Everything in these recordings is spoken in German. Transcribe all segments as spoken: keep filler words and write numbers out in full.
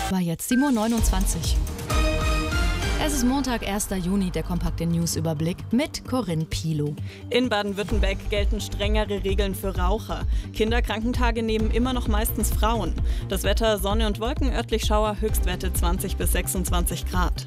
War jetzt sieben Uhr neunundzwanzig. Es ist Montag, erster Juni, der kompakte News-Überblick mit Corinne Pilow. In Baden-Württemberg gelten strengere Regeln für Raucher. Kinderkrankentage nehmen immer noch meistens Frauen. Das Wetter: Sonne und Wolken, örtlich Schauer, Höchstwerte zwanzig bis sechsundzwanzig Grad.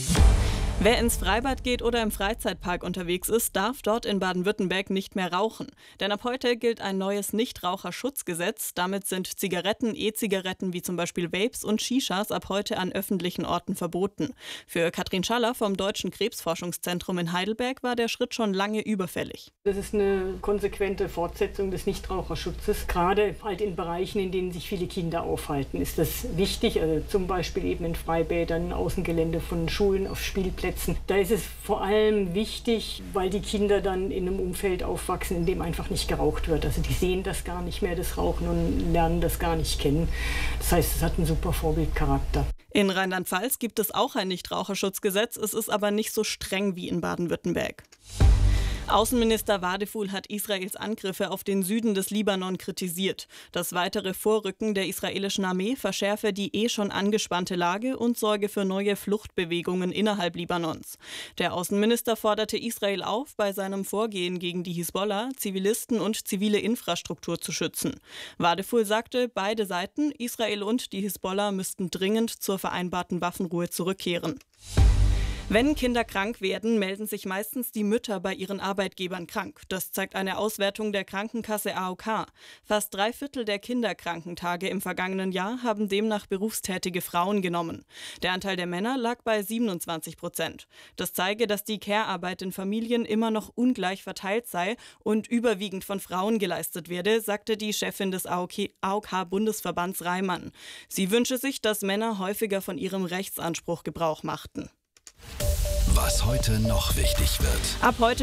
Wer ins Freibad geht oder im Freizeitpark unterwegs ist, darf dort in Baden-Württemberg nicht mehr rauchen. Denn ab heute gilt ein neues Nichtraucherschutzgesetz. Damit sind Zigaretten, E-Zigaretten wie zum Beispiel Vapes und Shishas ab heute an öffentlichen Orten verboten. Für Katrin Schaller vom Deutschen Krebsforschungszentrum in Heidelberg war der Schritt schon lange überfällig. Das ist eine konsequente Fortsetzung des Nichtraucherschutzes. Gerade halt in Bereichen, in denen sich viele Kinder aufhalten, ist das wichtig. Also zum Beispiel eben in Freibädern, Außengelände von Schulen, auf Spielplätzen. Da ist es vor allem wichtig, weil die Kinder dann in einem Umfeld aufwachsen, in dem einfach nicht geraucht wird. Also die sehen das gar nicht mehr, das Rauchen, und lernen das gar nicht kennen. Das heißt, es hat einen super Vorbildcharakter. In Rheinland-Pfalz gibt es auch ein Nichtraucherschutzgesetz, es ist aber nicht so streng wie in Baden-Württemberg. Außenminister Wadephul hat Israels Angriffe auf den Süden des Libanon kritisiert. Das weitere Vorrücken der israelischen Armee verschärfe die eh schon angespannte Lage und sorge für neue Fluchtbewegungen innerhalb Libanons. Der Außenminister forderte Israel auf, bei seinem Vorgehen gegen die Hisbollah Zivilisten und zivile Infrastruktur zu schützen. Wadephul sagte, beide Seiten, Israel und die Hisbollah, müssten dringend zur vereinbarten Waffenruhe zurückkehren. Wenn Kinder krank werden, melden sich meistens die Mütter bei ihren Arbeitgebern krank. Das zeigt eine Auswertung der Krankenkasse A O K. Fast drei Viertel der Kinderkrankentage im vergangenen Jahr haben demnach berufstätige Frauen genommen. Der Anteil der Männer lag bei siebenundzwanzig Prozent. Das zeige, dass die Care-Arbeit in Familien immer noch ungleich verteilt sei und überwiegend von Frauen geleistet werde, sagte die Chefin des A O K-Bundesverbands Reimann. Sie wünsche sich, dass Männer häufiger von ihrem Rechtsanspruch Gebrauch machten. Was heute noch wichtig wird. Ab heute